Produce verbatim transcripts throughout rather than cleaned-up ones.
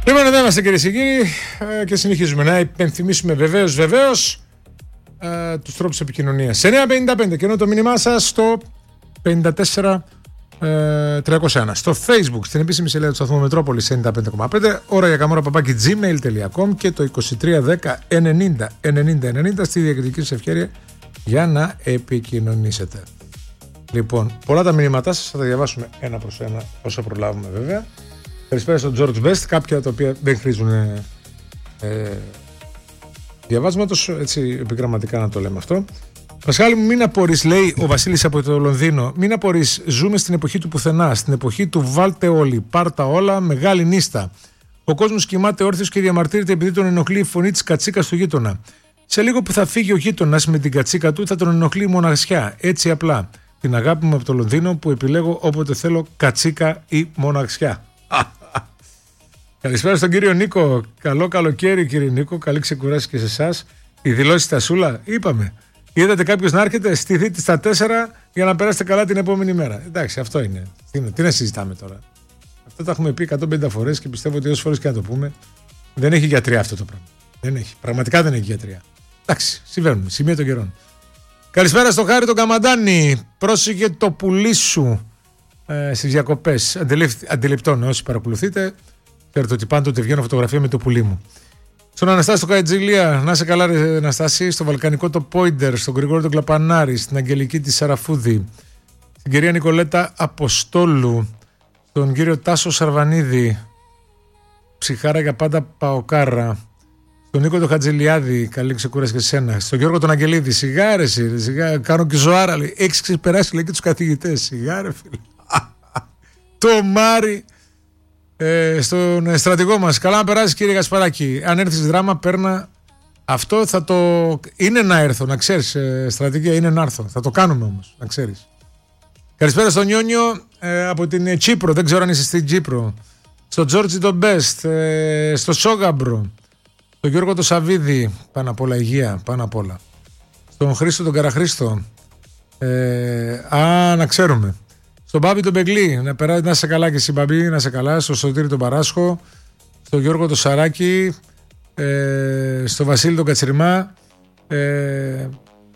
Λοιπόν, εδώ είμαστε κυρίες και κύριοι και συνεχίζουμε να υπενθυμίσουμε βεβαίως, βεβαίως ε, τους τρόπους επικοινωνίας. εννιά πενήντα πέντε και ενώ το μήνυμά σας στο πενήντα τέσσερα τριακόσια ένα. Στο Facebook, στην επίσημη σελίδα του σταθμού Μετρόπολης ενενήντα πέντε κόμμα πέντε, ώρα για καμόρα παπάκι τζιμέιλ τελεία κομ και το είκοσι τρία δέκα ενενήντα ενενήντα ενενήντα στη διακριτική σας ευκαιρία για να επικοινωνήσετε. Λοιπόν, πολλά τα μηνύματά σας, θα τα διαβάσουμε ένα προς ένα όσο προλάβουμε βέβαια. Καλησπέρα στον George Best, κάποια τα οποία δεν χρήζουν ε, ε, διαβάσματος, έτσι επιγραμματικά να το λέμε αυτό. Πασχάλη μου, μην απορείς, λέει ο Βασίλης από το Λονδίνο, μην απορείς, ζούμε στην εποχή του πουθενά, στην εποχή του βάλτε όλοι, πάρτα όλα, μεγάλη νύστα. Ο κόσμος κοιμάται όρθιος και διαμαρτύρεται επειδή τον ενοχλεί η φωνή της κατσίκας του γείτονα. Σε λίγο που θα φύγει ο γείτονας με την κατσίκα του θα τον ενοχλεί η μοναξιά, έτσι απλά. Την αγάπη μου από το Λονδίνο που επιλέγω όποτε θέλω κατσίκα ή μοναξιά. Καλησπέρα στον κύριο Νίκο. Καλό καλοκαίρι, κύριε Νίκο. Καλή ξεκουράση και σε εσάς. Η δηλώση στα Σούλα, είπαμε. Είδατε κάποιος να έρχεται, στηθείτε στα τέσσερα για να περάσετε καλά την επόμενη μέρα. Εντάξει, αυτό είναι. Τι, τι να συζητάμε τώρα. Αυτό τα έχουμε πει εκατόν πενήντα φορές και πιστεύω ότι όσες φορές και να το πούμε, δεν έχει γιατριά αυτό το πράγμα. Δεν έχει. Πραγματικά δεν έχει γιατριά. Εντάξει, συμβαίνουν. Σημεία των καιρών. Καλησπέρα στο Χάρη τον Καμαντάνη. Πρόσεχε το πουλί σου ε, στις διακοπές. Αντιληπτών, όσοι παρακολουθείτε. Ξέρετε ότι πάντοτε βγαίνω φωτογραφία με το πουλί μου. Στον Αναστάση το Καετζηλία, να σε καλά, ρε Αναστάση. Στο Βαλκανικό το Πόιντερ, στον Γρηγόρη τον Κλαπανάρη, στην Αγγελική τη Σαραφούδη, στην κυρία Νικολέτα Αποστόλου, στον κύριο Τάσο Σαρβανίδη, ψυχάρα για πάντα Παοκάρα, στον Νίκο τον Χατζηλιάδη, καλή ξεκούραση και σε σένα, στον Γιώργο τον Αγγελίδη, σιγά ρε, σιγά, κάνω και ζωάρα, λέει. Έχεις ξεπεράσει, λέει, και τους καθηγητές, σιγά ρε φίλε. Το Μάρι. Ε, στον στρατηγό μας, καλά να περάσεις κύριε Γασπαράκη. Αν έρθεις δράμα, παίρνα. Αυτό θα το. Είναι να έρθω, να ξέρεις. Ε, στρατηγία είναι να έρθω. Θα το κάνουμε όμως, να ξέρεις. Καλησπέρα στον Νιόνιο ε, από την Τσίπρο. Δεν ξέρω αν είσαι στην Τσίπρο. Στον Τζόρτζι τον Μπεστ. Ε, στο Σόγαμπρο. Στον Γιώργο τον Σαβίδη. Πάνω απ' όλα υγεία. Πάνω απ' όλα. Στον Χρήστο τον Καραχρήστο. Ε, α, να ξέρουμε. Στον Μπάμπη τον Μπεγκλή, να περάσει, να σε καλά και εσύ Μπάμπη, να σε καλά. Στο Σωτήρη τον Παράσχο, στον Γιώργο τον Σαράκη, ε, στον Βασίλη τον Κατσριμά. Ε,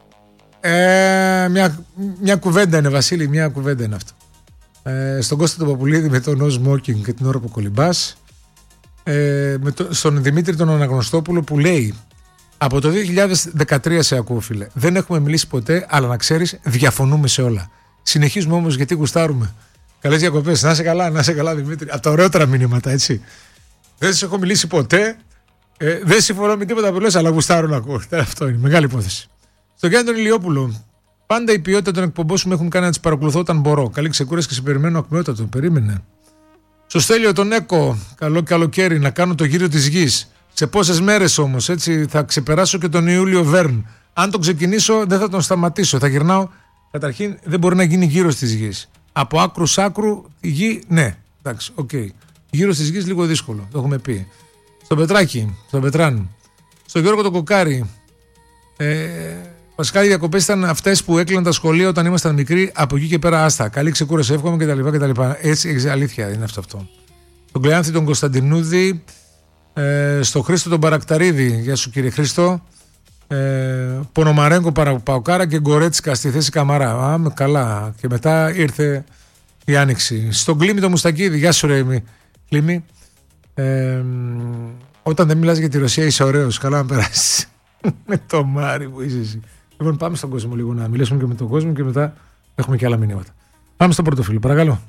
ε, μια, μια κουβέντα είναι, Βασίλη, μια κουβέντα είναι αυτό. Ε, στον Κώστα τον Παπουλίδη με τον No Smoking και την ώρα που κολυμπάς. Ε, με το, στον Δημήτρη τον Αναγνωστόπουλο που λέει, από το δύο χιλιάδες δεκατρία σε ακούω φίλε, δεν έχουμε μιλήσει ποτέ, αλλά να ξέρεις, διαφωνούμε σε όλα. Συνεχίζουμε όμως γιατί γουστάρουμε. Καλές διακοπές. Να είσαι καλά, να είσαι καλά Δημήτρη. Από τα ωραιότερα μηνύματα, έτσι. Δεν σας έχω μιλήσει ποτέ. Ε, δεν συμφωνώ με τίποτα που λες, αλλά γουστάρω να ακούω. Αυτό είναι. Μεγάλη υπόθεση. Στον Γιάννη τον Ηλιόπουλο. Πάντα η ποιότητα των εκπομπών σου με έχουν κάνει να τις παρακολουθώ όταν μπορώ. Καλή ξεκούραση και σε περιμένω ακμεότατο. Περίμενε. Στο Στέλιο τον Έκο. Καλό καλοκαίρι να κάνω το γύρο της γης. Σε πόσες μέρες όμως, έτσι θα ξεπεράσω και τον Ιούλιο Βέρν. Αν τον ξεκινήσω, δεν θα τον σταματήσω. Θα γυρνάω. Καταρχήν δεν μπορεί να γίνει γύρος της γης. Από άκρου σ' άκρου η γη, ναι, εντάξει, οκ. Okay. Γύρος της γης λίγο δύσκολο, το έχουμε πει. Στον Πετράκη, στον Πετράν, στον Γιώργο τον Κοκάρη. Ε, βασικά οι διακοπές ήταν αυτές που έκλειναν τα σχολεία όταν ήμασταν μικροί, από εκεί και πέρα άστα. Καλή ξεκούραση, εύχομαι κτλ. Έτσι, αλήθεια είναι αυτό αυτό. Τον Κλεάνθη τον Κωνσταντινούδη, ε, στον Χρήστο τον Παρακταρίδη, γεια σου κύριε Χρήστο. Ε, Πονομαρέγκο Παοκάρα και Γκορέτσικα στη θέση Καμαρά. Α, με καλά. Και μετά ήρθε η Άνοιξη. Στον Κλίμη το Μουστακίδη. Γεια σου ρε Κλίμη. Ε, όταν δεν μιλάς για τη Ρωσία είσαι ωραίος. Καλά να περάσεις. Με το Μάρι που είσαι εσύ. Λοιπόν, πάμε στον κόσμο λίγο να μιλήσουμε και με τον κόσμο και μετά έχουμε και άλλα μηνύματα. Πάμε στο πρώτο φίλο, παρακαλώ.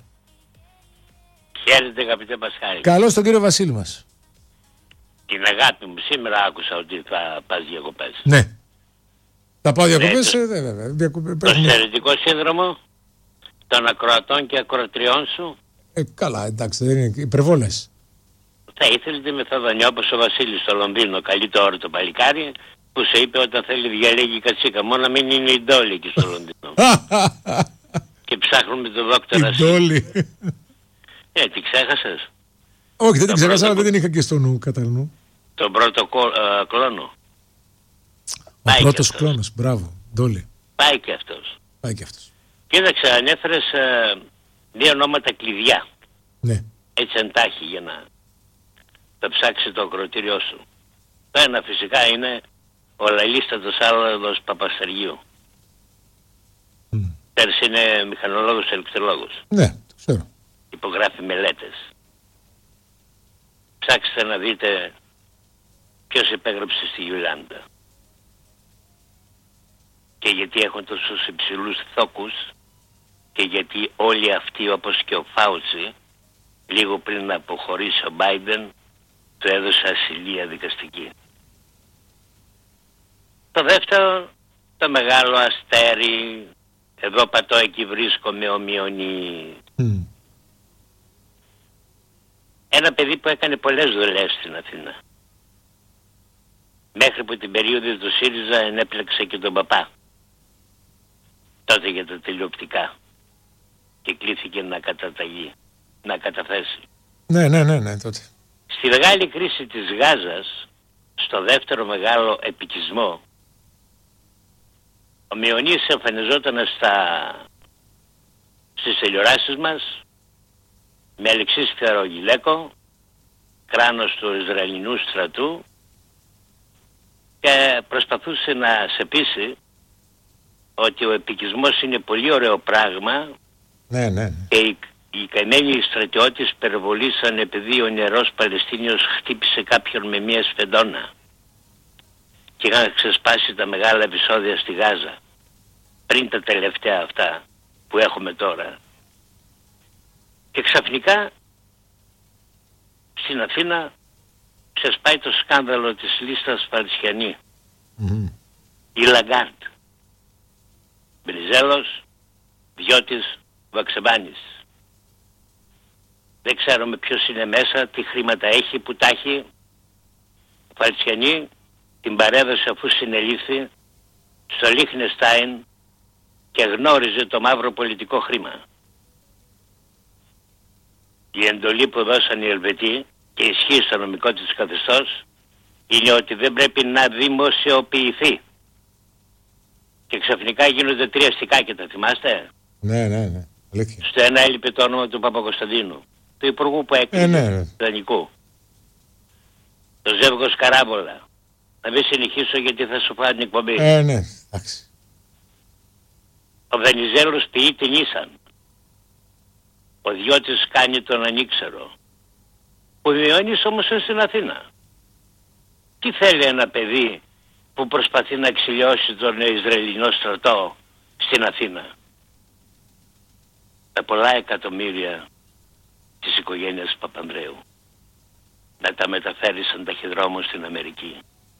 Χαίρετε αγαπητέ Πασχάλη. Καλώς τον κύριο Βασίλη μας. Την αγάπη μου, σήμερα άκουσα ότι θα πας διακοπές. Ναι. Θα πάω διακοπές, ναι, ε, δε, βέβαια. Διακοπές, το στερετικό σύνδρομο των ακροατών και ακροατριών σου. Ε, καλά, εντάξει, δεν είναι υπερβόλες. Θα ήθελε τη μεθοδονιά όπως ο Βασίλης στο Λονδίνο, καλεί το όρο το παλικάρι, που σε είπε όταν θέλει διαλέγει κατσίκα. Μόνο να μην είναι η Ντόλη εκεί στο Λονδίνο. Και ψάχνουμε τον δόκτωρα σου. Η Ντόλη. Ε, τι ξέχασες? Όχι, δεν την ξέχασα, αλλά πρώτο... δεν την είχα και στο νου, κατά νου. Τον πρώτο κο... ε, κλόνο. Ο Πάει πρώτος κλόνος, μπράβο, Ντόλη. Πάει και αυτός. Πάει και αυτός. Κοίταξε, ανέφερες ε, δύο ονόματα κλειδιά. Ναι. Έτσι εντάχει για να... θα ψάξει το ακροατήριό σου. Το ένα φυσικά είναι ο λαλίστατος Άλβαρος Παπαστεργίου. Mm. Πέρσι είναι μηχανολόγος ελεκτρολόγος. Ναι, το ξέρω. Υπογράφει μελέτες. Ψάξτε να δείτε ποιος υπέγραψε στη Γιουλάντα. Και γιατί έχουν τόσους υψηλούς θόκους και γιατί όλοι αυτοί, όπως και ο Φάουτσι, λίγο πριν να αποχωρήσει ο Μπάιντεν, του έδωσε ασυλία δικαστική. Το δεύτερο, το μεγάλο αστέρι, εδώ πατώ εκεί βρίσκομαι ομοιονή. Mm. Ένα παιδί που έκανε πολλές δουλειές στην Αθήνα. Μέχρι που την περίοδο του ΣΥΡΙΖΑ ενέπλεξε και τον παπά. Τότε για τα τηλεοπτικά. Και κλήθηκε να καταταγεί, να καταθέσει. Ναι, ναι, ναι, ναι, τότε. Στη μεγάλη κρίση της Γάζας, στο δεύτερο μεγάλο επικισμό, ο Μιονής εμφανιζόταν στα... στις τηλεοράσεις μας με αλεξίσφαιρο γυλαίκο, κράνος του Ισραηλινού στρατού και προσπαθούσε να σε πείσει ότι ο επικισμός είναι πολύ ωραίο πράγμα. Ναι, ναι. Και οι, οι καημένοι στρατιώτες περιβολήσαν επειδή ο νερός Παλαιστίνιος χτύπησε κάποιον με μια σφεντόνα και είχαν ξεσπάσει τα μεγάλα επεισόδια στη Γάζα πριν τα τελευταία αυτά που έχουμε τώρα. Και ξαφνικά στην Αθήνα ξεσπάει το σκάνδαλο της λίστας Παρισιανή. Mm-hmm. Η Λαγκάρντ, Μπριζέλος, Βιώτης, Βαξεβάνης. Δεν ξέρουμε ποιος είναι μέσα, τι χρήματα έχει, που τα έχει. Ο Παρισιανή την παρέδωσε αφού συνελήφθη στο Λίχνεστάιν και γνώριζε το μαύρο πολιτικό χρήμα. Η εντολή που δώσαν οι Ελβετοί και ισχύει στο νομικό της καθεστώς είναι ότι δεν πρέπει να δημοσιοποιηθεί. Και ξαφνικά γίνονται τρία αστικάκια, τα θυμάστε? Ναι, ναι, ναι. Αλήθεια. Στο ένα έλειπε το όνομα του Παπακοσταντίνου, του υπουργού που έκλεισε, ε, ναι, ναι. του Δανεικού. Το ζεύγος Καράβολα. Να μην συνεχίσω γιατί θα σου φάει την εκπομπή. Ε, ναι, εντάξει. Ο Βενιζέλος ποιεί την Ίσαν. Ο Διώτης κάνει τον Ανήξερο. Ο Διόνυσης όμως είναι στην Αθήνα. Τι θέλει ένα παιδί που προσπαθεί να εξηλιώσει τον Ισραηλινό στρατό στην Αθήνα? Τα πολλά εκατομμύρια της οικογένειας Παπανδρέου να τα μεταφέρει σαν ταχυδρόμο στην Αμερική.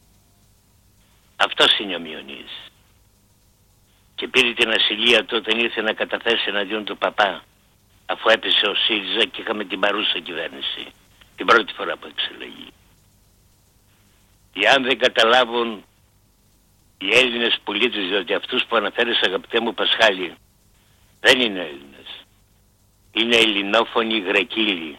Αυτός είναι ο Μιονής. Και πήρε την ασυλία του όταν ήρθε να καταθέσει εναντίον του παπά, αφού έπεσε ο ΣΥΡΙΖΑ και είχαμε την παρούσα κυβέρνηση, την πρώτη φορά που εξελεγεί. Εάν δεν καταλάβουν οι Έλληνες πολίτες, διότι αυτούς που αναφέρεις, αγαπητέ μου Πασχάλη, δεν είναι Έλληνες. Είναι ελληνόφωνοι γρεκίλοι.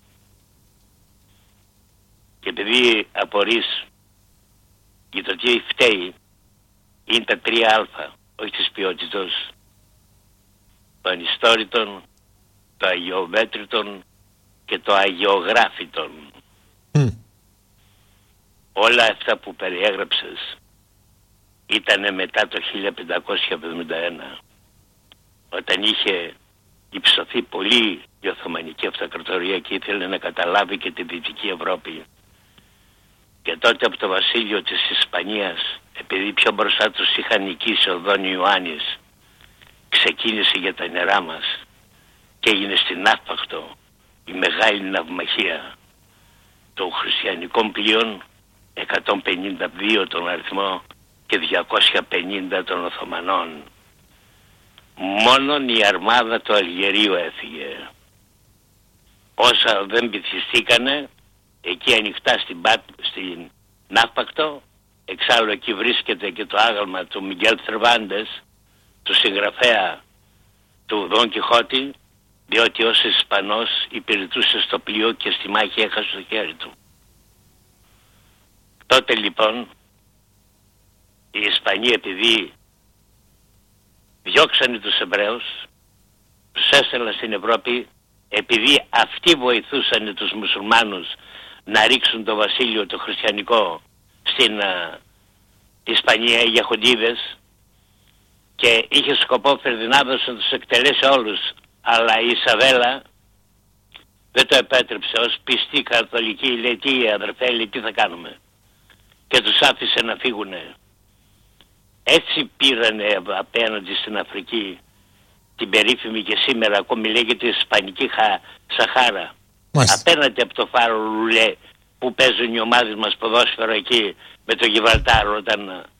Και επειδή απορείς για το τι φταίει, είναι τα τρία α, όχι της ποιότητος, το ανιστόρητον, το αγιομέτρητον και το αγιογράφητον. Mm. Όλα αυτά που περιέγραψες ήτανε μετά το χίλια πεντακόσια εβδομήντα ένα, όταν είχε υψωθεί πολύ η Οθωμανική Αυτοκρατορία και ήθελε να καταλάβει και τη Δυτική Ευρώπη. Και τότε από το βασίλειο της Ισπανίας, επειδή πιο μπροστά τους είχαν νικήσει ο Δον Ιωάννης, ξεκίνησε για τα νερά μας και έγινε στην Ναύπακτο η μεγάλη ναυμαχία των χριστιανικών πλοίων, εκατόν πενήντα δύο τον αριθμό και διακόσια πενήντα των Οθωμανών. Μόνον η αρμάδα του Αλγερίου έφυγε. Όσα δεν βυθιστήκανε εκεί ανοιχτά στην, Πα... στην Ναύπακτο, εξάλλου εκεί βρίσκεται και το άγαλμα του Μιγγέλ Θερβάντες, του συγγραφέα του Δον Κιχώτη, διότι ως Ισπανός υπηρετούσε στο πλοίο και στη μάχη έχασε το χέρι του. Τότε λοιπόν οι Ισπανοί, επειδή διώξανε τους Εβραίους, τους έστελναν στην Ευρώπη, επειδή αυτοί βοηθούσαν τους μουσουλμάνους να ρίξουν το βασίλειο το χριστιανικό στην α, Ισπανία για χοντίδες, και είχε σκοπό Φερδινάνδος να τους εκτελέσει όλους, αλλά η Ισαβέλα δεν το επέτρεψε. Ως πιστή καθολική λέει, τι αδερφέ, λέει, τι θα κάνουμε, και τους άφησε να φύγουνε. Έτσι πήρανε απέναντι στην Αφρική την περίφημη και σήμερα ακόμη λέγεται Ισπανική Σαχάρα. Μάλιστα. Απέναντι από το Φάρο Ρουλέ που παίζουν οι ομάδες μας ποδόσφαιρο εκεί με το Γιβραλτάρ όταν,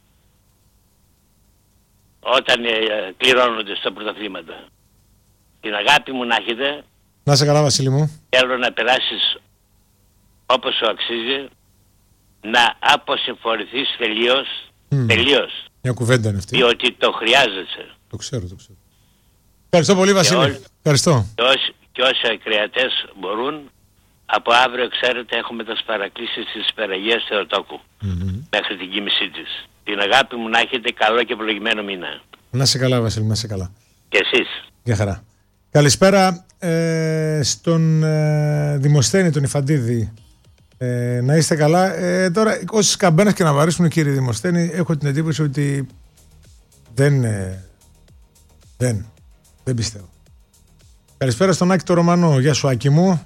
όταν ε, κληρώνονται στα πρωταθλήματα. Την αγάπη μου να έχετε. Να σε καλά, Βασίλη μου. Θέλω να περάσεις όπως σου αξίζει, να αποσυμφορηθείς τελείως. Mm. Τελείως. Μια κουβέντα είναι αυτή. Διότι το χρειάζεσαι. Το ξέρω, το ξέρω. Ευχαριστώ πολύ, Βασίλη. Ό, Ευχαριστώ. Και όσοι, και όσοι ακροατές μπορούν, από αύριο, ξέρετε, έχουμε τα παρακλήσεις της Υπεραγίας Θεοτόκου. Mm-hmm. Μέχρι την κοίμησή της. Την αγάπη μου να έχετε καλό και ευλογημένο μήνα. Να σε καλά, Βασίλη, να σε καλά. Και εσείς. Γεια χαρά. Καλησπέρα ε, στον ε, Δημοσθένη, τον Ιφαντίδη. Ε, να είστε καλά. Ε, τώρα, όσοι καμπένες και να βαρύσουν, κύριε Δημοσθένη, έχω την εντύπωση ότι δεν, ε, δεν, δεν πιστεύω. Καλησπέρα στον Άκη το Ρωμανό. Γεια σου, Άκη μου.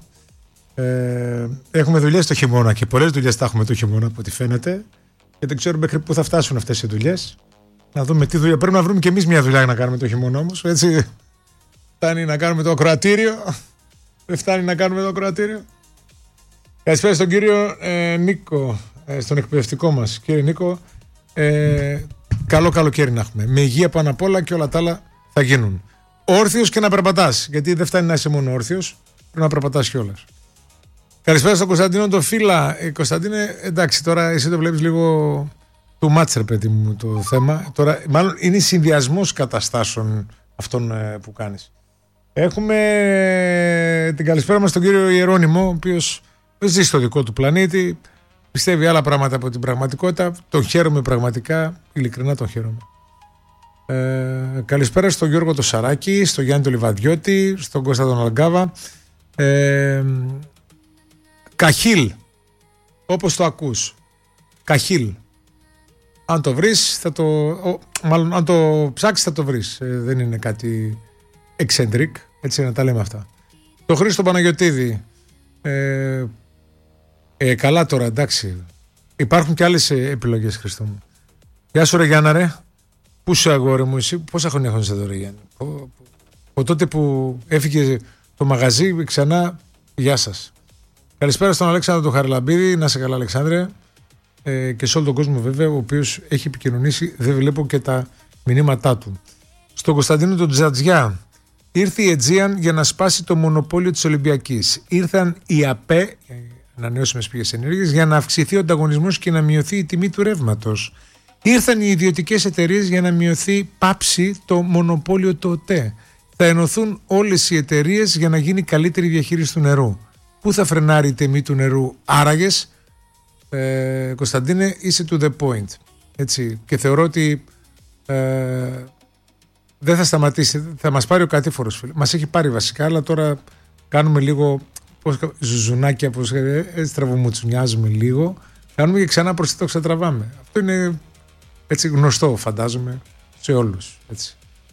Ε, έχουμε δουλειές το χειμώνα και πολλές δουλειές τα έχουμε το χειμώνα, από ό,τι φαίνεται. Και δεν ξέρω μέχρι πού θα φτάσουν αυτές οι δουλειές. Να δούμε τι δουλειά. Πρέπει να βρούμε και εμείς μια δουλειά να κάνουμε το χειμώνα όμως. Έτσι. Φτάνει να κάνουμε το ακροατήριο. Δεν φτάνει να κάνουμε το ακροατήριο. Καλησπέρα στον κύριο ε, Νίκο, ε, στον εκπαιδευτικό μας. Κύριε Νίκο, ε, καλό καλοκαίρι να έχουμε. Με υγεία πάνω απ' όλα και όλα τα άλλα θα γίνουν. Όρθιος και να περπατάς. Γιατί δεν φτάνει να είσαι μόνο όρθιος, πρέπει να περπατάς κιόλας. Καλησπέρα στον Κωνσταντίνο τον Φίλα. Ε, Κωνσταντίνε, εντάξει, τώρα εσύ το βλέπεις λίγο του μάτσερ, παιδί μου, το θέμα. Τώρα, μάλλον είναι συνδυασμός καταστάσεων αυτών ε, που κάνεις. Έχουμε ε, την καλησπέρα μας στον κύριο Ιερώνυμο, ο οποίος ζει στο δικό του πλανήτη, πιστεύει άλλα πράγματα από την πραγματικότητα. Τον χαίρομαι πραγματικά, ειλικρινά τον χαίρομαι. Ε, καλησπέρα στον Γιώργο το Σαράκη, στον Γιάννη το Λιβαδιώτη, στον Κώστα τον Αλγκάβα. Ε, Καχίλ, όπως το ακούς. Καχίλ. Αν το βρεις, θα το, ο, μάλλον αν το ψάξεις θα το βρεις. Ε, δεν είναι κάτι eccentric, έτσι να τα λέμε αυτά. Το Χρήστο Παναγιωτίδη. Ε, ε, καλά τώρα, εντάξει. Υπάρχουν και άλλες ε, επιλογές, Χριστό μου. Γεια σου ρε Γιάννα ρε. Πού σου αγόρι μου εσύ, πόσα χρόνια έχονες εδώ ρε Γιάννη. Από τότε που έφυγε το μαγαζί ξανά, γεια σας. Καλησπέρα στον Αλέξανδρο τον Χαριλαμπίδη, να είσαι καλά Αλεξάνδρε, ε, και σε όλο τον κόσμο βέβαια, ο οποίος έχει επικοινωνήσει, δεν βλέπω και τα μηνύματά του. Στον Κωνσταντίνο τον Τζατζιά, ήρθε η Aegean για να σπάσει το μονοπόλιο της Ολυμπιακής. Ήρθαν οι ΑΠΕ, ανανεώσιμες πηγές ενέργειας, για να αυξηθεί ο ανταγωνισμός και να μειωθεί η τιμή του ρεύματος. Ήρθαν οι ιδιωτικές εταιρείες για να μειωθεί πάψη το μονοπόλιο του ΟΤΕ. Θα ενωθούν όλες οι εταιρείες για να γίνει καλύτερη διαχείριση του νερού. Πού θα φρενάρει η τιμή του νερού? Άραγες, ε, Κωνσταντίνε, είσαι to the point. Έτσι. Και θεωρώ ότι ε, δεν θα σταματήσει. Θα μας πάρει ο κατήφορος, φίλε. Μας έχει πάρει βασικά, αλλά τώρα κάνουμε λίγο πώς, ζουζουνάκια, πώς, έτσι τραβομουτσουνιάζουμε λίγο. Κάνουμε και ξανά προς το ξατραβάμε. Αυτό είναι έτσι γνωστό, φαντάζομαι, σε όλους. Έτσι.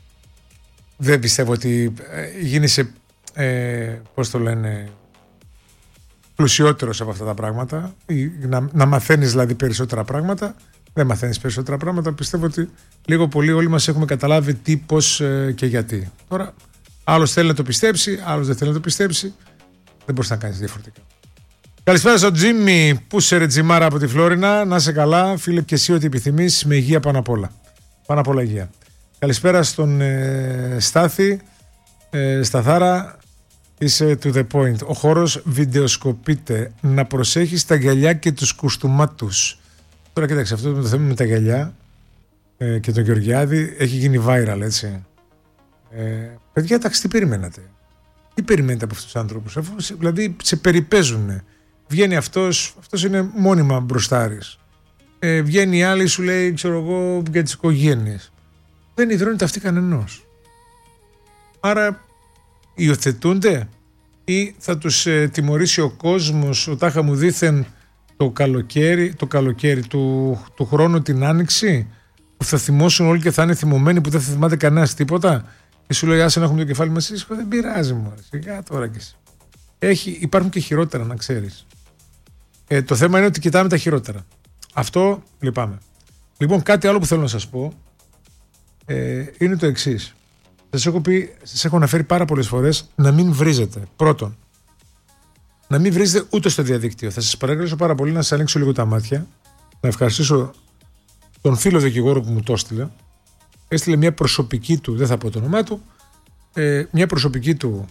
Δεν πιστεύω ότι ε, γίνεσαι, ε, πώς το λένε, πλουσιότερος από αυτά τα πράγματα, ή να, να μαθαίνεις δηλαδή περισσότερα πράγματα. Δεν μαθαίνεις περισσότερα πράγματα. Πιστεύω ότι λίγο πολύ όλοι μας έχουμε καταλάβει τι, πώς ε, και γιατί. Τώρα, άλλος θέλει να το πιστέψει, άλλος δεν θέλει να το πιστέψει. Δεν μπορείς να κάνεις διαφορετικά. Καλησπέρα στον Τζίμι. Πού σε ρε Τζιμάρα από τη Φλόρινα. Να σε καλά, φίλε, και εσύ ό,τι επιθυμείς, με υγεία πάνω απ' όλα. Πάνω απ' όλα υγεία. Καλησπέρα στον ε, Στάθη. Ε, Σταθάρα. Είσαι to the point. Ο χώρος βιντεοσκοπείται. Να προσέχεις τα γυαλιά και τους κουστούμάτους. Τώρα κοίταξε, αυτό το θέμα με τα γυαλιά ε, και τον Γεωργιάδη έχει γίνει viral, έτσι. Ε, παιδιά, εντάξει, τι περιμένατε? Τι περιμένετε από αυτούς τους άνθρωπους? Αφού, δηλαδή σε περιπέζουν. Βγαίνει αυτός, αυτός είναι μόνιμα μπροστάρης. Ε, βγαίνει η άλλη, σου λέει, ξέρω εγώ, για τις οικογένειες. Δεν υδρώνει ταυτή κανενός. Άρα υιοθετούνται. ή θα τους ε, τιμωρήσει ο κόσμος, ο τάχα μου δήθεν το καλοκαίρι, το καλοκαίρι του, του χρόνου την άνοιξη, που θα θυμώσουν όλοι και θα είναι θυμωμένοι, που δεν θα θυμάται κανένας τίποτα, και σου λέει άσε να έχουμε το κεφάλι μας ήσυχο, δεν πειράζει μου, σιγά τώρα κι εσύ. Έχει, υπάρχουν και χειρότερα, να ξέρεις. Ε, το θέμα είναι ότι κοιτάμε τα χειρότερα. Αυτό λυπάμαι. Λοιπόν, κάτι άλλο που θέλω να σας πω ε, είναι το εξής. Σας έχω πει, σας έχω αναφέρει πάρα πολλές φορές να μην βρίζετε. Πρώτον, να μην βρίζετε ούτε στο διαδίκτυο. Θα σας παρακαλέσω πάρα πολύ να σας ανοίξω λίγο τα μάτια, να ευχαριστήσω τον φίλο δικηγόρο που μου το έστειλε. Έστειλε μια προσωπική του, δεν θα πω το όνομά του, ε, μια προσωπική του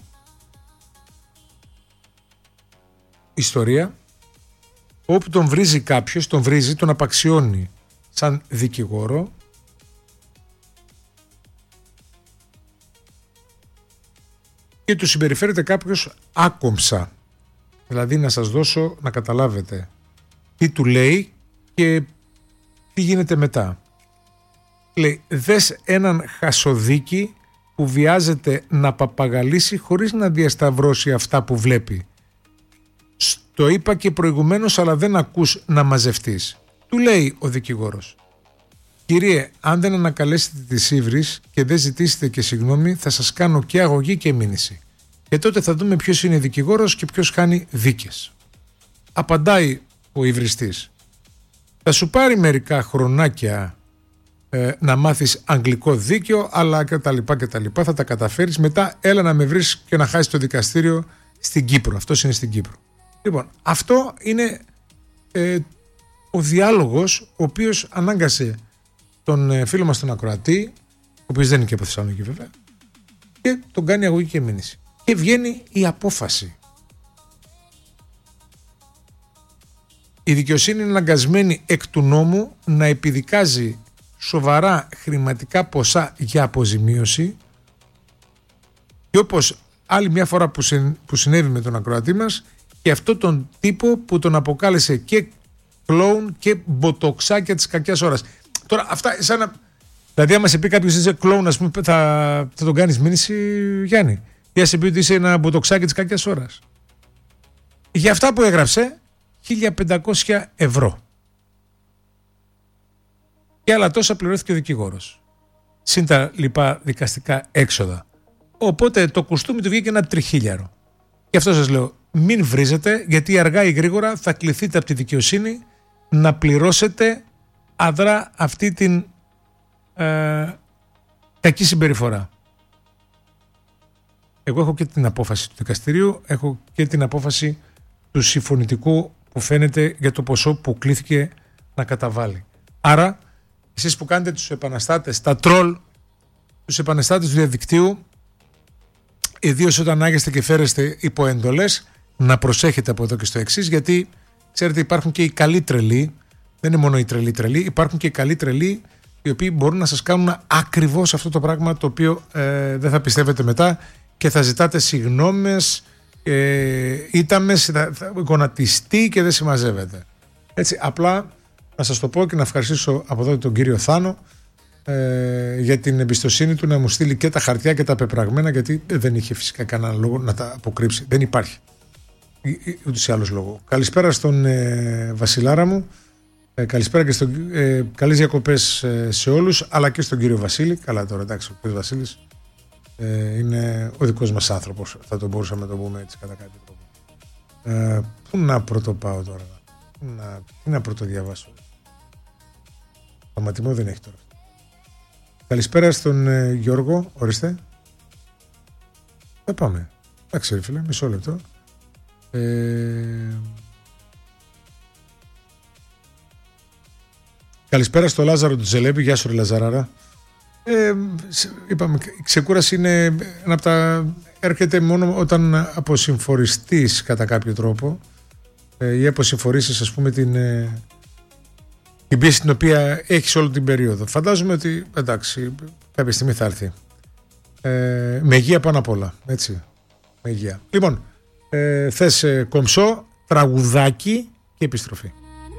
ιστορία, όπου τον βρίζει κάποιος, τον βρίζει, τον απαξιώνει σαν δικηγόρο, και του συμπεριφέρεται κάποιος άκομψα. Δηλαδή να σας δώσω να καταλάβετε τι του λέει και τι γίνεται μετά. Λέει, δες έναν χασοδίκη που βιάζεται να παπαγαλίσει χωρίς να διασταυρώσει αυτά που βλέπει. Το είπα και προηγουμένως, αλλά δεν ακούς να μαζευτείς. Του λέει ο δικηγόρος, κύριε, αν δεν ανακαλέσετε τις ύβρις και δεν ζητήσετε και συγγνώμη, θα σας κάνω και αγωγή και μήνυση. Και τότε θα δούμε ποιος είναι δικηγόρος και ποιος κάνει δίκες. Απαντάει ο υβριστής, θα σου πάρει μερικά χρονάκια ε, να μάθεις αγγλικό δίκαιο, αλλά και τα λοιπά και τα λοιπά, θα τα καταφέρεις. Μετά έλα να με βρεις και να χάσεις το δικαστήριο στην Κύπρο. Αυτός είναι στην Κύπρο. Λοιπόν, αυτό είναι ε, ο διάλογος ο οποίος ανάγκασε τον ε, φίλο μας τον ακροατή, ο οποίος δεν είναι και από Θεσσαλονίκη βέβαια, και τον κάνει αγωγή και μήνυση. Και βγαίνει η απόφαση. Η δικαιοσύνη είναι αναγκασμένη εκ του νόμου να επιδικάζει σοβαρά χρηματικά ποσά για αποζημίωση, και όπως άλλη μια φορά που, συν, που συνέβη με τον ακροατή μας, και αυτό τον τύπο που τον αποκάλεσε και κλόουν και μποτοξάκια της κακιάς ώρας. Τώρα αυτά σαν να... Δηλαδή άμα σε πει κάποιος είσαι κλόουν, ας πούμε, θα, θα τον κάνεις μήνυση, Γιάννη. Ή αν σε πει ότι είσαι ένα μποτοξάκι της κακιάς ώρας. Για αυτά που έγραψε, χίλια πεντακόσια ευρώ. Και άλλα τόσα πληρώθηκε ο δικηγόρος. Συν τα λοιπά δικαστικά έξοδα. Οπότε το κουστούμι του βγήκε ένα τριχίλιαρο. Γι' αυτό σας λέω, μην βρίζετε, γιατί αργά ή γρήγορα θα κληθείτε από τη δικαιοσύνη να πληρώσετε αδρά αυτή την ε, κακή συμπεριφορά. Εγώ έχω και την απόφαση του δικαστηρίου, έχω και την απόφαση του συμφωνητικού που φαίνεται για το ποσό που κλήθηκε να καταβάλει. Άρα, εσείς που κάνετε τους επαναστάτες, τα τρόλ, τους επαναστάτες του διαδικτύου, ιδίως όταν άγεστε και φέρεστε υπό εντολές, να προσέχετε από εδώ και στο εξής, γιατί ξέρετε υπάρχουν και οι καλοί τρελοί, δεν είναι μόνο οι τρελοί τρελοί, υπάρχουν και οι καλοί τρελοί, οι οποίοι μπορούν να σας κάνουν ακριβώς αυτό το πράγμα το οποίο ε, δεν θα πιστεύετε μετά και θα ζητάτε συγγνώμες, ε, ήταμες, θα, θα γονατιστεί και δεν συμμαζεύετε. Έτσι, απλά να σας το πω και να ευχαριστήσω από εδώ τον κύριο Θάνο ε, για την εμπιστοσύνη του να μου στείλει και τα χαρτιά και τα πεπραγμένα, γιατί δεν είχε φυσικά κανένα λόγο να τα αποκρύψει. Δεν υπάρχει ούτως ή άλλως λόγο. Καλησπέρα στον ε, Βασιλάρα μου, ε, καλησπέρα και στον, ε, καλές διακοπές ε, σε όλους, αλλά και στον κύριο Βασίλη. Καλά τώρα, εντάξει, ο κύριος Βασίλης ε, είναι ο δικός μας άνθρωπος, θα τον μπορούσαμε να το πούμε έτσι κατά κάποιο τρόπο. Ε, πού να πρωτοπάω τώρα, πού να, πού να πρωτοδιαβάσω. Το ματιμό δεν έχει τώρα. Καλησπέρα στον ε, Γιώργο, ορίστε. Θα πάμε. Εντάξει ρε φίλε, μισό λεπτό. Ε... Καλησπέρα στο Λάζαρο του Τζελέπη. Γεια σου ρε Λαζαράρα. ε, Είπαμε, η ξεκούραση είναι ένα από τα... έρχεται μόνο όταν αποσυμφοριστείς κατά κάποιο τρόπο ε, ή αποσυμφορήσεις ας πούμε την, ε, την πίεση την οποία έχεις όλη την περίοδο. Φαντάζομαι ότι εντάξει κάποια στιγμή θα έρθει ε, με υγεία πάνω απ' όλα, έτσι, με υγεία. Λοιπόν, Ε, θες ε, κομψό, τραγουδάκι και επιστροφή.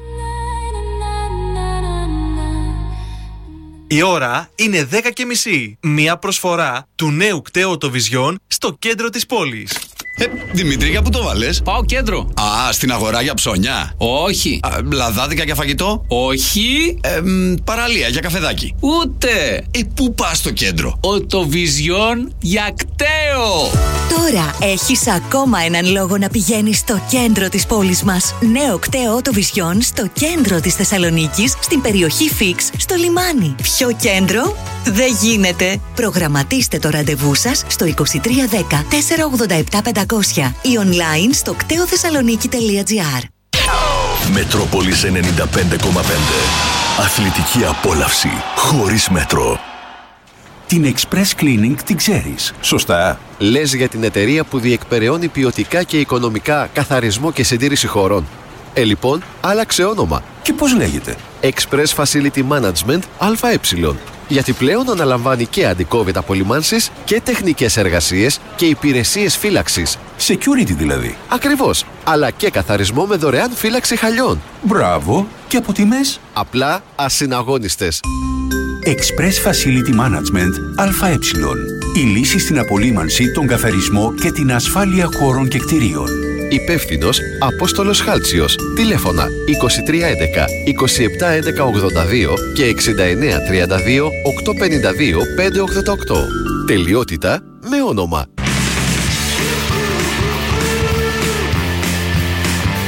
Η ώρα είναι δέκα και μισή. Μία προσφορά του νέου κταίου Vision στο κέντρο της πόλης. Ε, Δημήτρη, για πού το βάλες? Πάω κέντρο. Α, στην αγορά για ψώνια. Όχι. Α, λαδάδικα για φαγητό. Όχι. Ε, μ, παραλία για καφεδάκι. Ούτε. Ε, πού πας στο κέντρο? Οτοβιζιόν για κταίο. Τώρα έχεις ακόμα έναν λόγο να πηγαίνεις στο κέντρο της πόλης μας. Νέο κταίο Οτοβιζιόν στο κέντρο της Θεσσαλονίκης, στην περιοχή Φίξ, στο λιμάνι. Ποιο κέντρο? Δεν γίνεται. Προγραμματίστε το ραντεβού σας στο είκοσι τρία δέκα τετρακόσια ογδόντα επτά πεντακόσια ή online στο κτέοθεσσαλονίκη τελεία τζι άρ. Μετρόπολης ενενήντα πέντε κόμμα πέντε. Αθλητική απόλαυση χωρίς μέτρο. Την Express Cleaning την ξέρεις, σωστά? Λες για την εταιρεία που διεκπεραιώνει ποιοτικά και οικονομικά καθαρισμό και συντήρηση χωρών. Ε, λοιπόν, άλλαξε όνομα. Και πώς λέγεται? Express Facility Management ΑΕ. Γιατί πλέον αναλαμβάνει και αντικόβιτα απολυμάνσεις και τεχνικές εργασίες και υπηρεσίες φύλαξης. Security δηλαδή. Ακριβώς. Αλλά και καθαρισμό με δωρεάν φύλαξη χαλιών. Μπράβο. Και από τιμές? Απλά ασυναγώνιστες. Express Facility Management ΑΕ. Η λύση στην απολύμανση, τον καθαρισμό και την ασφάλεια χώρων και κτηρίων. Υπεύθυνος Απόστολος Χάλτσιος. Τηλέφωνα είκοσι τρία έντεκα είκοσι επτά έντεκα ογδόντα δύο και εξήντα εννέα τριάντα δύο οκτακόσια πενήντα δύο πεντακόσια ογδόντα οκτώ. Τελειότητα με όνομα.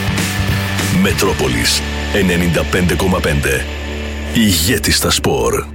Μετρόπολης ενενήντα πέντε κόμμα πέντε. Ηγέτη στα σπορ.